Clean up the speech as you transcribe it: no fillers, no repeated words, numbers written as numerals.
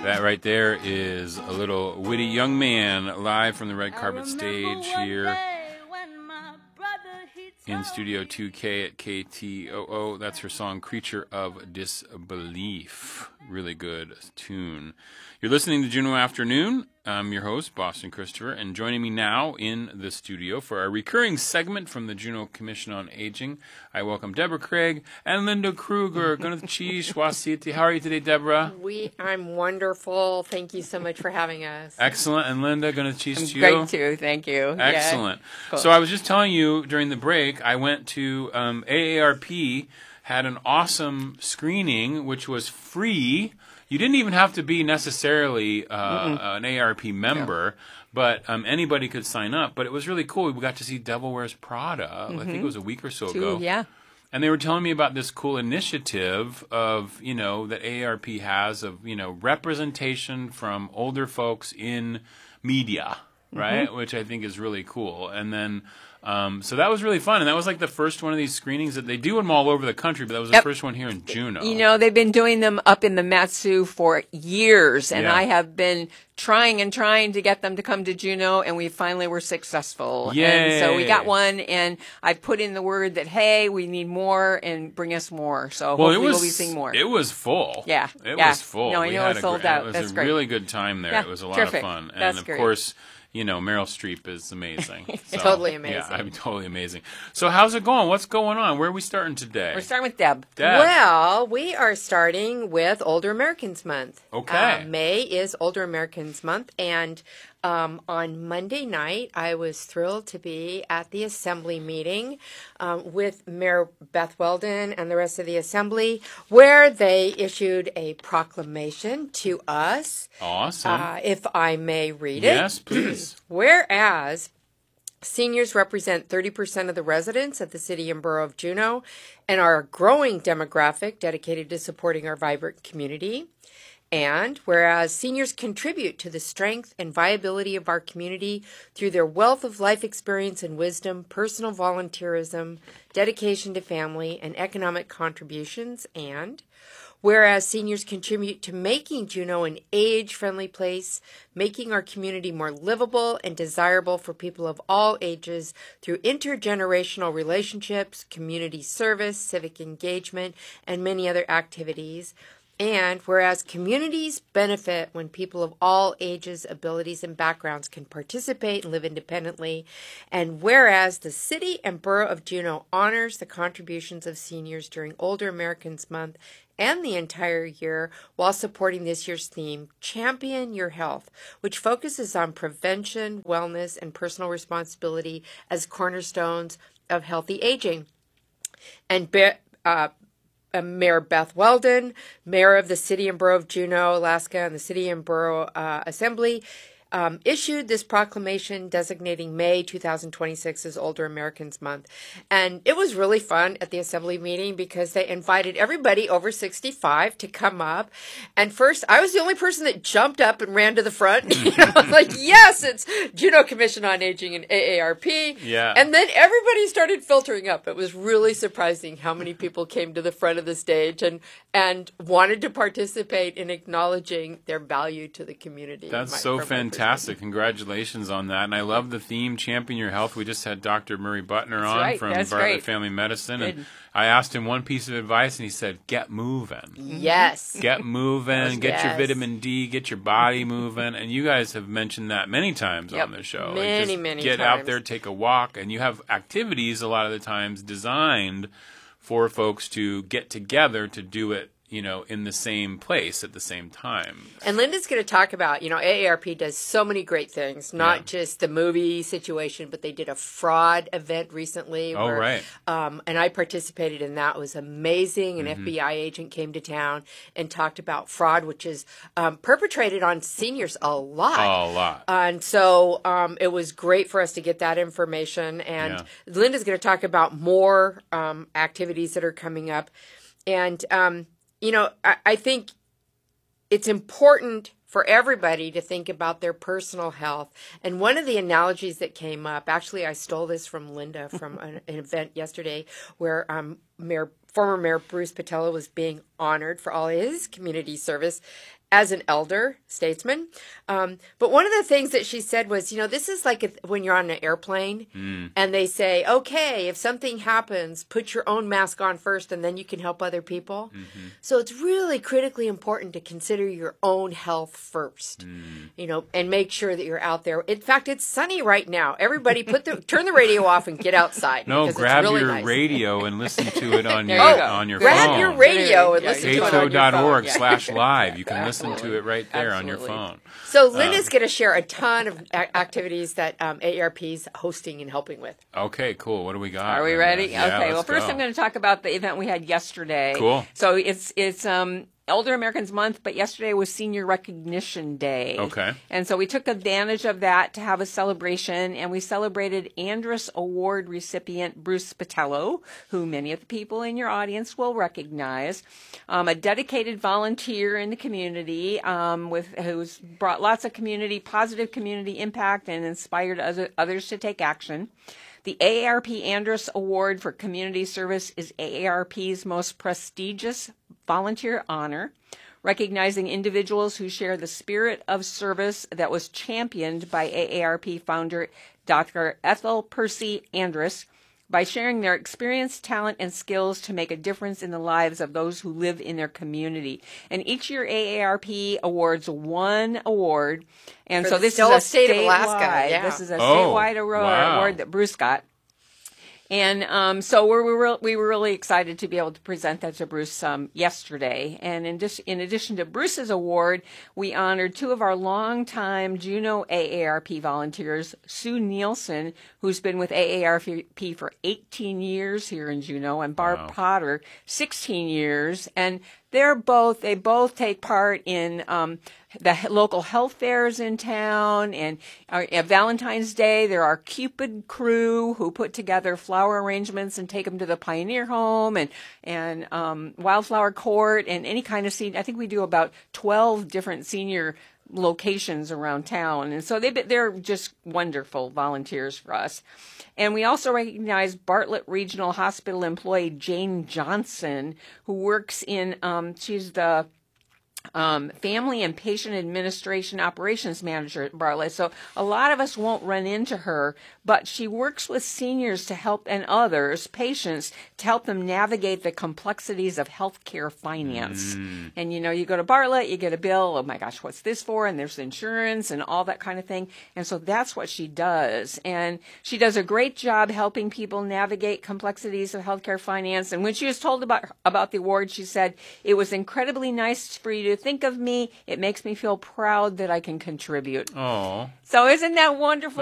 That right there is a little witty young man live from the red carpet stage here in Studio 2K at KTOO. That's her song, Creature of Disbelief. Really good tune. You're listening to Juneau Afternoon. I'm your host, Boston Christopher, and joining me now in the studio for our recurring segment from the Juneau Commission on Aging, I welcome Deborah Craig and Linda Kruger. How are you today, Deborah? I'm wonderful. Thank you so much for having us. Excellent. And Linda, I'm you? great too. Thank you. Excellent. Yeah. Cool. So I was just telling you during the break, I went to AARP, had an awesome screening, which was free. You didn't even have to be necessarily an AARP member, but anybody could sign up. But it was really cool. We got to see Devil Wears Prada, I think it was a week or so ago. Yeah. And they were telling me about this cool initiative of, that AARP has of, representation from older folks in media, right? Which I think is really cool. And then, so that was really fun. And that was like the first one of these screenings that they do them all over the country, but that was the first one here in Juneau. They've been doing them up in the Mat-Su for years, and I have been trying to get them to come to Juneau, and we finally were successful. Yay. And so we got one, and I put in the word that, hey, we need more, and bring us more. So hopefully we'll be seeing more. It was full. Yeah. It was full. No, I know it's sold out. It That's was a great. really good time there. Yeah, It was a lot terrific. of fun. And That's of great. course, Meryl Streep is amazing. So, Totally amazing. Yeah, I mean, totally amazing. So how's it going? What's going on? Where are we starting today? We're starting with Deb. Well, we are starting with Older Americans Month. Okay. May is Older Americans Month, and on Monday night, I was thrilled to be at the Assembly meeting with Mayor Beth Weldon and the rest of the Assembly, where they issued a proclamation to us. Awesome. If I may read it. Yes, please. Whereas seniors represent 30% of the residents of the city and borough of Juneau and are a growing demographic dedicated to supporting our vibrant community. And whereas seniors contribute to the strength and viability of our community through their wealth of life experience and wisdom, personal volunteerism, dedication to family, and economic contributions, and whereas seniors contribute to making Juneau an age-friendly place, making our community more livable and desirable for people of all ages through intergenerational relationships, community service, civic engagement, and many other activities. And whereas communities benefit when people of all ages, abilities, and backgrounds can participate and live independently, and whereas the city and borough of Juneau honors the contributions of seniors during Older Americans Month and the entire year while supporting this year's theme, Champion Your Health, which focuses on prevention, wellness, and personal responsibility as cornerstones of healthy aging. And Mayor Beth Weldon, Mayor of the City and Borough of Juneau, Alaska, and the City and Borough Assembly, issued this proclamation designating May 2026 as Older Americans Month. And it was really fun at the Assembly meeting because they invited everybody over 65 to come up. And first, I was the only person that jumped up and ran to the front. I was like, yes, it's Juneau Commission on Aging and AARP. Yeah. And then everybody started filtering up. It was really surprising how many people came to the front of the stage and wanted to participate in acknowledging their value to the community. That's so fantastic. Congratulations on that. And I love the theme, Champion Your Health. We just had Dr. Murray Butner on from Bartlett Family Medicine. Good. And I asked him one piece of advice, and he said, get moving. Yes. Get moving, get your vitamin D, get your body moving. And you guys have mentioned that many times on the show. Many Get times. out there, take a walk. And you have activities a lot of the times designed for folks to get together to do it, in the same place at the same time. And Linda's going to talk about, AARP does so many great things, not just the movie situation, but they did a fraud event recently. Oh, right. And I participated in that. It was amazing. An FBI agent came to town and talked about fraud, which is perpetrated on seniors a lot. A lot. And so it was great for us to get that information. And Linda's going to talk about more activities that are coming up. And, I think it's important for everybody to think about their personal health. And one of the analogies that came up, actually I stole this from Linda from an event yesterday where Mayor former Mayor Bruce Petillo was being honored for all his community service as an elder statesman. But one of the things that she said was, this is like when you're on an airplane and they say, okay, if something happens, put your own mask on first and then you can help other people. Mm-hmm. So it's really critically important to consider your own health first, and make sure that you're out there. In fact, it's sunny right now. Everybody turn the radio off and get outside. No, grab your radio and listen to it on your phone. Grab your radio and listen to it on your phone. HO.org/live. You can listen to it right there on your phone. So Lynn is going to share a ton of activities that AARP is hosting and helping with. Okay, cool. What do we got? Are we ready? Yeah, okay. Well, first I'm going to talk about the event we had yesterday. Cool. So it's Elder Americans Month, but yesterday was Senior Recognition Day. Okay. And so we took advantage of that to have a celebration, and we celebrated Andrus Award recipient Bruce Petillo, who many of the people in your audience will recognize, a dedicated volunteer in the community who's brought lots of positive community impact and inspired others to take action. The AARP Andrus Award for Community Service is AARP's most prestigious volunteer honor, recognizing individuals who share the spirit of service that was championed by AARP founder Dr. Ethel Percy Andrus by sharing their experience, talent, and skills to make a difference in the lives of those who live in their community. And each year AARP awards one award. And so this is a state of Alaska. Yeah. This is a statewide award that Bruce got. And so we were really excited to be able to present that to Bruce yesterday. And in addition to Bruce's award, we honored two of our longtime Juneau AARP volunteers, Sue Nielsen, who's been with AARP for 18 years here in Juneau, and Barb Potter, 16 years. And they both take part in the local health fairs in town, and at Valentine's Day, there are Cupid crew who put together flower arrangements and take them to the Pioneer Home and Wildflower Court and any kind of I think we do about 12 different senior locations around town, and so they're just wonderful volunteers for us. And we also recognize Bartlett Regional Hospital employee Jane Johnson, who works in she's the Family and Patient Administration Operations Manager at Bartlett. So a lot of us won't run into her, but she works with seniors to help, and others, patients, to help them navigate the complexities of healthcare finance. And you go to Bartlett, you get a bill, oh my gosh, what's this for? And there's insurance and all that kind of thing. And so that's what she does. And she does a great job helping people navigate complexities of healthcare finance. And when she was told about the award, she said, "It was incredibly nice for you to think of me. It makes me feel proud that I can contribute." Oh. So isn't that wonderful?